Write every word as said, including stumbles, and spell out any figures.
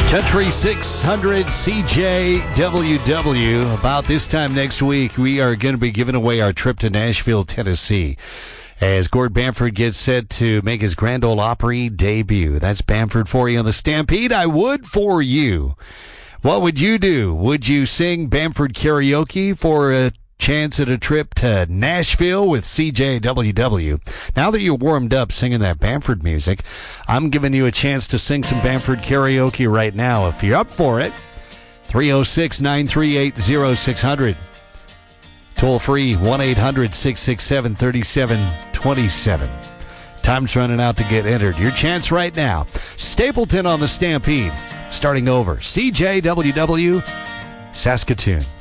Country six hundred C J W W. About this time next week, we are going to be giving away our trip to Nashville, Tennessee, as Gord Bamford gets set to make his Grand Ole Opry debut. That's Bamford for you on the Stampede. I would for you. What would you do? Would you sing Bamford karaoke for a chance at a trip to Nashville with C J W W? Now that you're warmed up singing that Bamford music, I'm giving you a chance to sing some Bamford karaoke right now. If you're up for it, three oh six, nine three eight, oh six hundred. Toll free, one eight hundred, six six seven, three seven two seven. Time's running out to get entered. Your chance right now. Stapleton on the Stampede. Starting over. C J W W, Saskatoon.